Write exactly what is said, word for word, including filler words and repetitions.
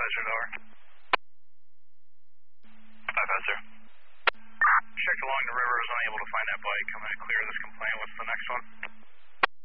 Hazard, over. Five Hazard. Checked along the river, was unable to find that bike. I'm going to clear this complaint. What's the next one?